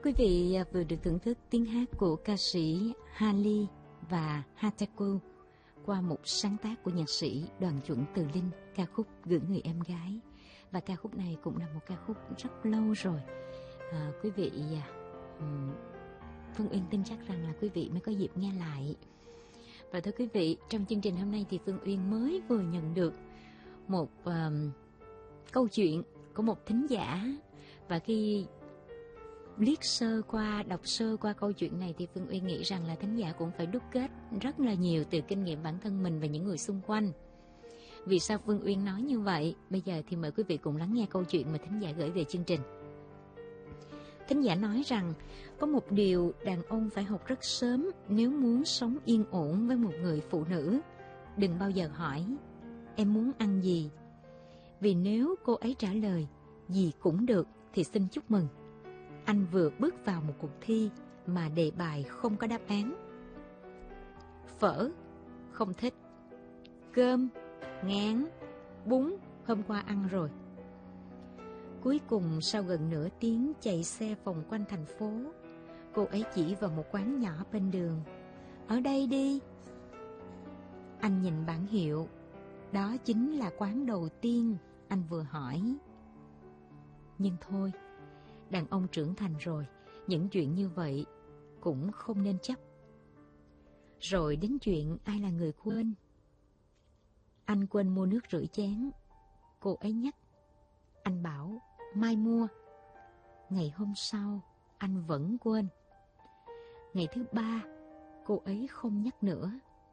Quý vị vừa được thưởng thức tiếng hát của ca sĩ Hali và Hataku qua một sáng tác của nhạc sĩ Đoàn Chuẩn Từ Linh, ca khúc Gửi Người Em Gái. Và ca khúc này cũng là một ca khúc rất lâu rồi. Quý vị, Phương Uyên tin chắc rằng là quý vị mới có dịp nghe lại. Và thưa quý vị, trong chương trình hôm nay thì Phương Uyên mới vừa nhận được một câu chuyện của một thính giả. Và khi liếc sơ qua, đọc sơ qua câu chuyện này thì Phương Uyên nghĩ rằng là thính giả cũng phải đúc kết rất là nhiều từ kinh nghiệm bản thân mình và những người xung quanh. Vì sao Phương Uyên nói như vậy? Bây giờ thì mời quý vị cùng lắng nghe câu chuyện mà thính giả gửi về chương trình. Thính giả nói rằng có một điều đàn ông phải học rất sớm nếu muốn sống yên ổn với một người phụ nữ. Đừng bao giờ hỏi em muốn ăn gì, vì nếu cô ấy trả lời gì cũng được thì xin chúc mừng, anh vừa bước vào một cuộc thi mà đề bài không có đáp án. Phở, không thích. Cơm, ngán. Bún, hôm qua ăn rồi. Cuối cùng sau gần nửa tiếng chạy xe vòng quanh thành phố, cô ấy chỉ vào một quán nhỏ bên đường. Ở đây đi. Anh nhìn bảng hiệu. Đó chính là quán đầu tiên anh vừa hỏi. Nhưng thôi, đàn ông trưởng thành rồi, những chuyện như vậy cũng không nên chấp. Rồi đến chuyện ai là người quên. Anh quên mua nước rửa chén. Cô ấy nhắc. Anh bảo mai mua. Ngày hôm sau, anh vẫn quên. Ngày thứ ba, cô ấy không nhắc nữa.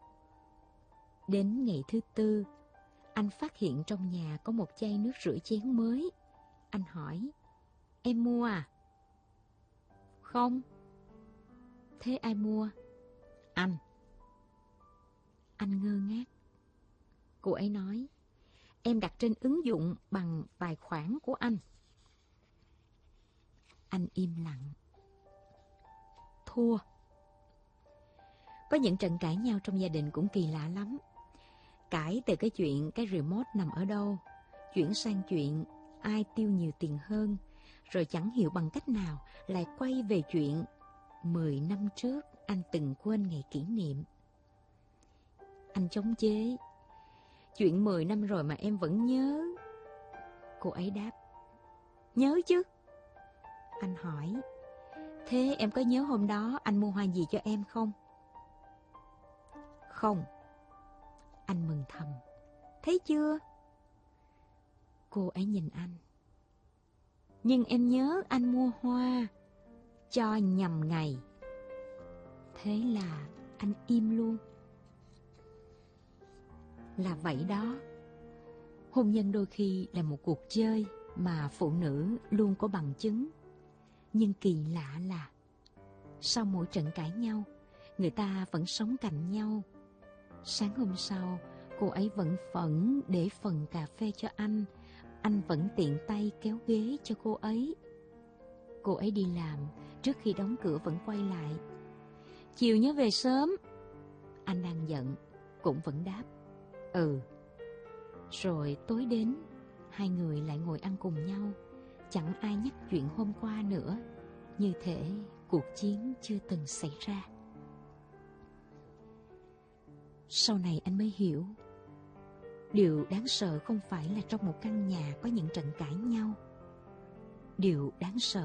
Đến ngày thứ tư, anh phát hiện trong nhà có một chai nước rửa chén mới. Anh hỏi, em mua à? Không. Thế ai mua? Anh. Anh ngơ ngác. Cô ấy nói, em đặt trên ứng dụng bằng tài khoản của anh. Anh im lặng. Thua. Có những trận cãi nhau trong gia đình cũng kỳ lạ lắm. Cãi từ cái chuyện cái remote nằm ở đâu, chuyển sang chuyện ai tiêu nhiều tiền hơn, rồi chẳng hiểu bằng cách nào lại quay về chuyện 10 năm trước anh từng quên ngày kỷ niệm. Anh chống chế. Chuyện 10 năm rồi mà em vẫn nhớ. Cô ấy đáp, nhớ chứ. Anh hỏi, thế em có nhớ hôm đó anh mua hoa gì cho em không? Không. Anh mừng thầm, thấy chưa? Cô ấy nhìn anh. Nhưng em nhớ anh mua hoa cho nhầm ngày. Thế là anh im luôn. Là vậy đó. Hôn nhân đôi khi là một cuộc chơi mà phụ nữ luôn có bằng chứng. Nhưng kỳ lạ là sau mỗi trận cãi nhau, người ta vẫn sống cạnh nhau. Sáng hôm sau, cô ấy vẫn phẫn để phần cà phê cho anh. Anh vẫn tiện tay kéo ghế cho cô ấy. Cô ấy đi làm, trước khi đóng cửa vẫn quay lại. Chiều nhớ về sớm. Anh đang giận, cũng vẫn đáp, ừ. Rồi tối đến, hai người lại ngồi ăn cùng nhau. Chẳng ai nhắc chuyện hôm qua nữa, như thể cuộc chiến chưa từng xảy ra. Sau này anh mới hiểu, điều đáng sợ không phải là trong một căn nhà có những trận cãi nhau. Điều đáng sợ